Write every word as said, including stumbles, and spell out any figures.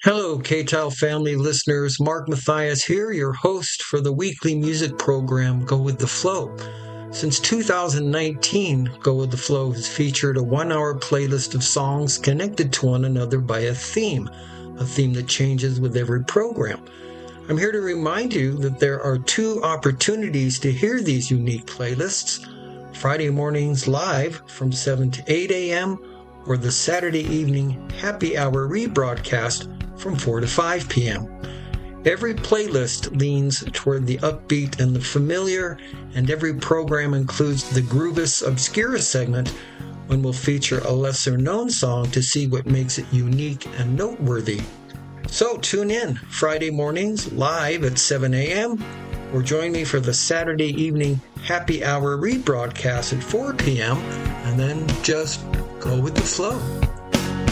Hello, K-Tile family listeners. Mark Mathias here, your host for the weekly music program Go With The Flow. Since two thousand nineteen, Go With The Flow has featured a one-hour playlist of songs connected to one another by a theme, a theme that changes with every program. I'm here to remind you that there are two opportunities to hear these unique playlists: Friday mornings live from seven to eight a.m. or the Saturday evening happy hour rebroadcast from four to five p.m. Every playlist leans toward the upbeat and the familiar, and every program includes the Groovis Obscura segment, when we'll feature a lesser-known song to see what makes it unique and noteworthy. So tune in Friday mornings live at seven a.m. or join me for the Saturday evening happy hour rebroadcast at four p.m. and then just go with the flow.